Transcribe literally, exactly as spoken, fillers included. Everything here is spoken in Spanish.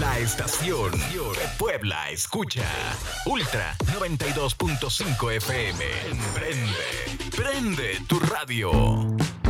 La estación de Puebla escucha Ultra noventa y dos punto cinco F M. Prende, prende tu radio.